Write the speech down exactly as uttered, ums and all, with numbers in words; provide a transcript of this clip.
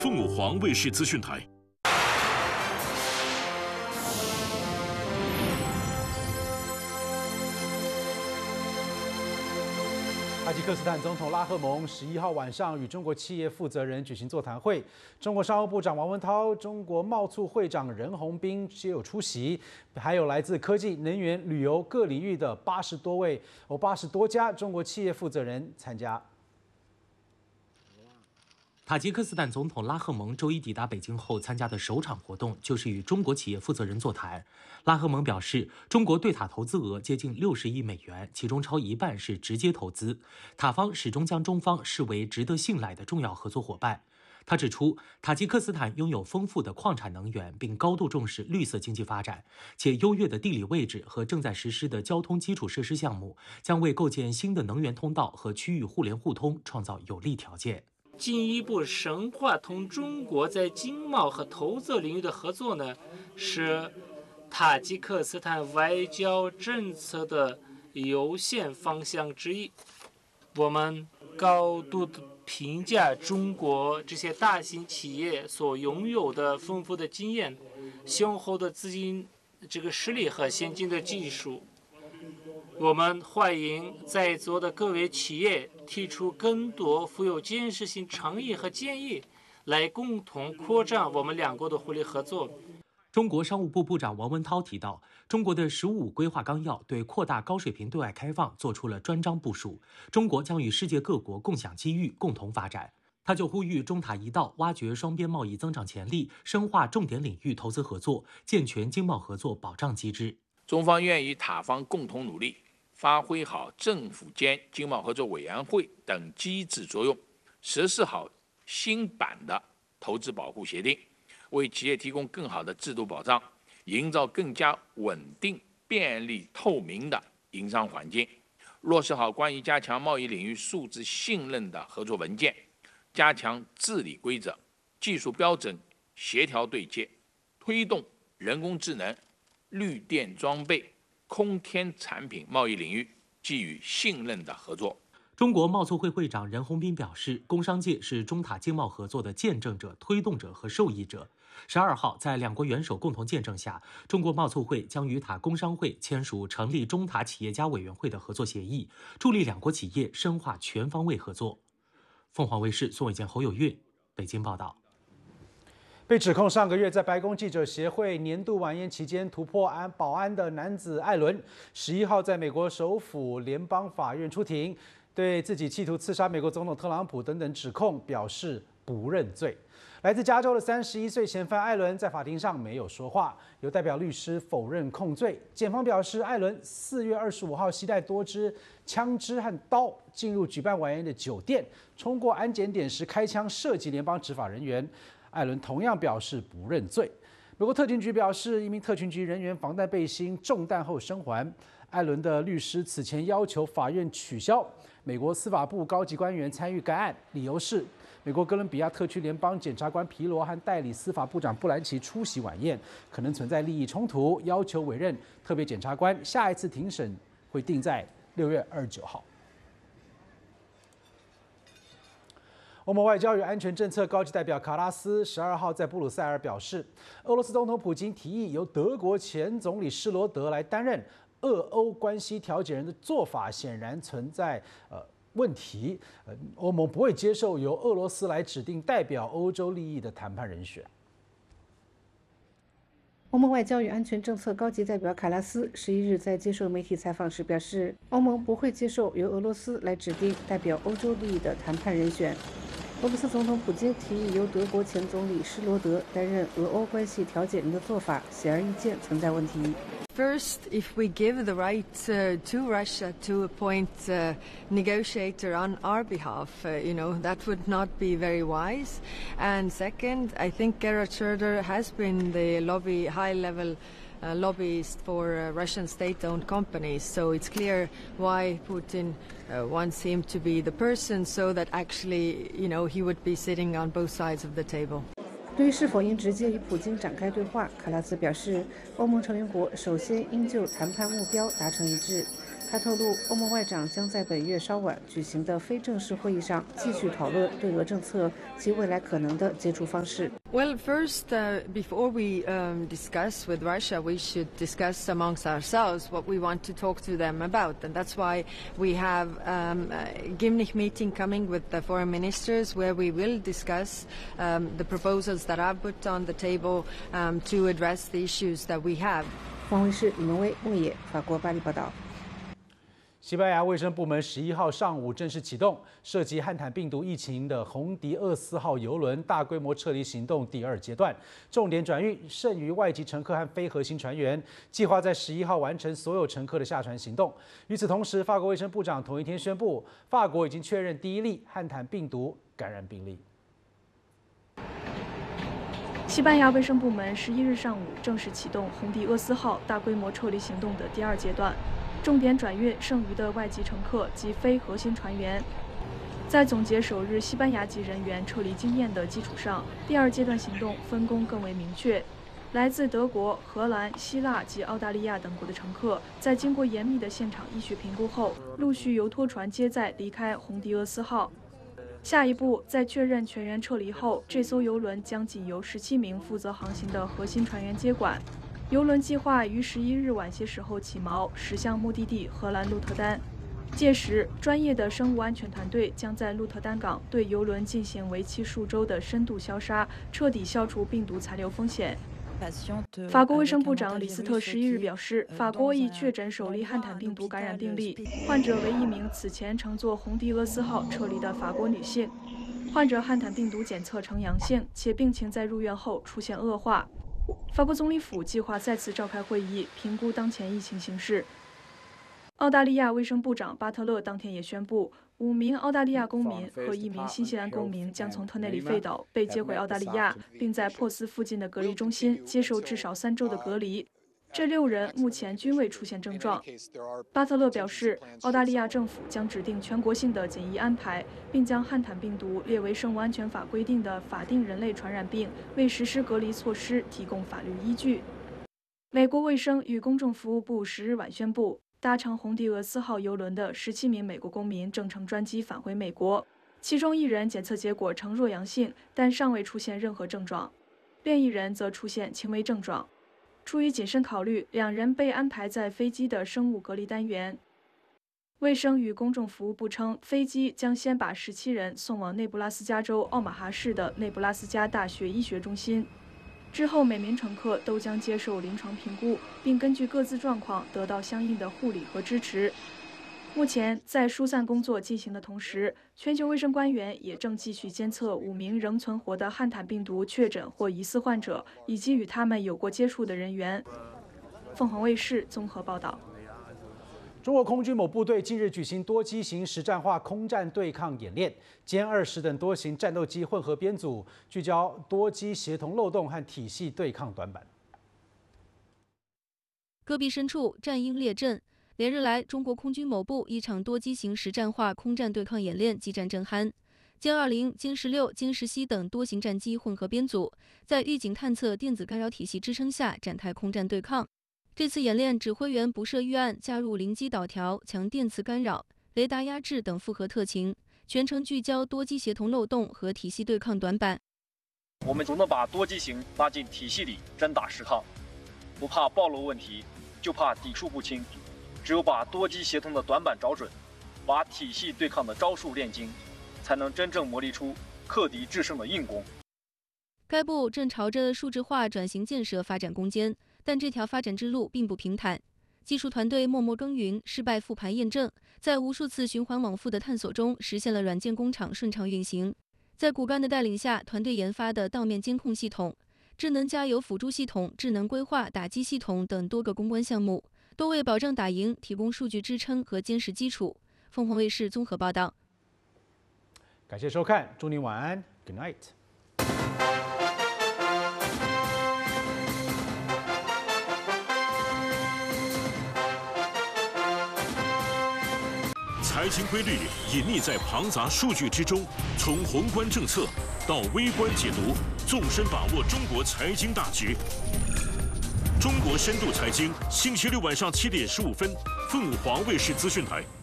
凤舞凰卫视资讯台。 塔吉克斯坦总统拉赫蒙十一号晚上与中国企业负责人举行座谈会，中国商务部长王文涛、中国贸促会长任宏斌皆有出席，还有来自科技、能源、旅游各领域的八十多位哦八十多家中国企业负责人参加。 塔吉克斯坦总统拉赫蒙周一抵达北京后参加的首场活动就是与中国企业负责人座谈。拉赫蒙表示，中国对塔投资额接近六十亿美元，其中超一半是直接投资。塔方始终将中方视为值得信赖的重要合作伙伴。他指出，塔吉克斯坦拥有丰富的矿产能源，并高度重视绿色经济发展，且优越的地理位置和正在实施的交通基础设施项目将为构建新的能源通道和区域互联互通创造有利条件。 进一步深化同中国在经贸和投资领域的合作呢，是塔吉克斯坦外交政策的优先方向之一。我们高度的评价中国这些大型企业所拥有的丰富的经验、雄厚的资金这个实力和先进的技术。我们欢迎在座的各位企业提出更多富有建设性倡议和建议，来共同扩展我们两国的互利合作。 中国商务部部长王文涛提到，中国的“十五五”规划纲要对扩大高水平对外开放做出了专章部署，中国将与世界各国共享机遇，共同发展。他就呼吁中塔一道挖掘双边贸易增长潜力，深化重点领域投资合作，健全经贸合作保障机制。 中方愿与塔方共同努力，发挥好政府间经贸合作委员会等机制作用，实施好新版的投资保护协定，为企业提供更好的制度保障，营造更加稳定、便利、透明的营商环境，落实好关于加强贸易领域数字信任的合作文件，加强治理规则、技术标准协调对接，推动人工智能、绿电装备、空天产品贸易领域基于信任的合作。 中国贸促会会长任宏斌表示，工商界是中塔经贸合作的见证者、推动者和受益者。十二号，在两国元首共同见证下，中国贸促会将与塔工商会签署成立中塔企业家委员会的合作协议，助力两国企业深化全方位合作。凤凰卫视宋伟健、侯有运北京报道。 被指控上个月在白宫记者协会年度晚宴期间突破安保安的男子艾伦，十一号在美国首府联邦法院出庭，对自己企图刺杀美国总统特朗普等等指控表示不认罪。来自加州的三十一岁嫌犯艾伦在法庭上没有说话，由代表律师否认控罪。检方表示，艾伦四月二十五号携带多支枪支和刀进入举办晚宴的酒店，冲过安检点时开枪射击联邦执法人员。艾伦同样表示不认罪。美国特勤局表示，一名特勤局人员防弹背心中弹后生还。艾伦的律师此前要求法院取消美国司法部高级官员参与该案，理由是美国哥伦比亚特区联邦检察官皮罗和代理司法部长布兰奇出席晚宴，可能存在利益冲突，要求委任特别检察官。下一次庭审会定在六月二十九号。欧盟外交与安全政策高级代表卡拉斯十二号在布鲁塞尔表示，俄罗斯总统普京提议由德国前总理施罗德来担任俄欧关系调解人的做法显然存在呃问题。呃，欧盟不会接受由俄罗斯来指定代表欧洲利益的谈判人选。 欧盟外交与安全政策高级代表卡拉斯十一日在接受媒体采访时表示，欧盟不会接受由俄罗斯来指定代表欧洲利益的谈判人选。俄罗斯总统普京提议由德国前总理施罗德担任俄欧关系调解人的做法，显而易见存在问题。 First, if we give the right uh, to Russia to appoint a negotiator on our behalf, uh, you know, that would not be very wise. And second, I think Gerhard Schröder has been the lobby, high-level uh, lobbyist for uh, Russian state-owned companies. So it's clear why Putin uh, wants him to be the person, so that actually, you know, he would be sitting on both sides of the table. 对于是否应直接与普京展开对话，卡拉斯表示，欧盟成员国首先应就谈判目标达成一致。 他透露，欧盟外长将在本月稍晚举行的非正式会议上继续讨论对俄政策及未来可能的接触方式。 Well, first, uh, before we um, discuss with Russia, we should discuss amongst ourselves what we want to talk to them about. And that's why we have um, a Gimnich meeting coming with the foreign ministers, where we will discuss um, the proposals that I've put on the table um, to address the issues that we have. 方卫视李文威、孟野，法国巴黎报道。 西班牙卫生部门十一号上午正式启动涉及汉坦病毒疫情的红迪厄斯号邮轮大规模撤离行动第二阶段，重点转运剩余外籍乘客和非核心船员，计划在十一号完成所有乘客的下船行动。与此同时，法国卫生部长同一天宣布，法国已经确认第一例汉坦病毒感染病例。 西班牙卫生部门十一日上午正式启动红迪厄斯号大规模撤离行动的第二阶段。重点转运剩余的外籍乘客及非核心船员。在总结首日西班牙籍人员撤离经验的基础上，第二阶段行动分工更为明确。来自德国、荷兰、希腊及澳大利亚等国的乘客，在经过严密的现场医学评估后，陆续由拖船接载离开红迪厄斯号。下一步，在确认全员撤离后，这艘邮轮将仅由十七名负责航行的核心船员接管。邮轮计划于十一日晚些时候起锚，驶向目的地荷兰鹿特丹。届时，专业的生物安全团队将在鹿特丹港对邮轮进行为期数周的深度消杀，彻底消除病毒残留风险。法国卫生部长李斯特十一日表示，法国已确诊首例汉坦病毒感染病例，患者为一名此前乘坐红迪厄斯号撤离的法国女性。患者汉坦病毒检测呈阳性，且病情在入院后出现恶化。法国总理府计划再次召开会议，评估当前疫情形势。澳大利亚卫生部长巴特勒当天也宣布，五名澳大利亚公民和一名新西兰公民将从特内里费岛被接回澳大利亚，并在珀斯附近的隔离中心接受至少三周的隔离。这六人目前均未出现症状。巴特勒表示，澳大利亚政府将制定全国性的检疫安排，并将汉坦病毒列为生物安全法规定的法定人类传染病，为实施隔离措施提供法律依据。美国卫生与公众服务部十日晚宣布，搭乘红迪厄斯号邮轮的十七名美国公民正乘专机返回美国，其中一人检测结果呈弱阳性，但尚未出现任何症状，另一人则出现轻微症状。出于谨慎考虑，两人被安排在飞机的生物隔离单元。卫生与公众服务部称，飞机将先把十七人送往内布拉斯加州奥马哈市的内布拉斯加大学医学中心，之后每名乘客都将接受临床评估，并根据各自状况得到相应的护理和支持。目前，在疏散工作进行的同时，全球卫生官员也正继续监测五名仍存活的汉坦病毒确诊或疑似患者，以及与他们有过接触的人员。凤凰卫视综合报道。 中国空军某部队近日举行多机型实战化空战对抗演练，歼二十等多型战斗机混合编组，聚焦多机协同漏洞和体系对抗短板。 戈壁深处，战鹰列阵。连日来，中国空军某部一场多机型实战化空战对抗演练激战正酣，歼二零、歼十六、歼十七等多型战机混合编组，在预警探测电子干扰体系支撑下展开空战对抗。这次演练，指挥员不设预案，加入临机导调、强电磁干扰、雷达压制等复合特情，全程聚焦多机协同漏洞和体系对抗短板。 我们总能把多机型拉进体系里真打实抗，不怕暴露问题，就怕底数不清。只有把多机协同的短板找准，把体系对抗的招数练精，才能真正磨砺出克敌制胜的硬功。 该部正朝着数字化转型建设发展攻坚，但这条发展之路并不平坦。技术团队默默耕耘，失败复盘验证，在无数次循环往复的探索中，实现了软件工厂顺畅运行。在骨干的带领下，团队研发的道面监控系统、智能加油辅助系统、智能规划打击系统等多个攻关项目，都为保障打赢提供数据支撑和坚实基础。凤凰卫视综合报道。 感谢收看，祝您晚安 ，Good night。 财经规律隐匿在庞杂数据之中，从宏观政策到微观解读，纵深把握中国财经大局。中国深度财经，星期六晚上七点十五分， 凤凰卫视资讯台。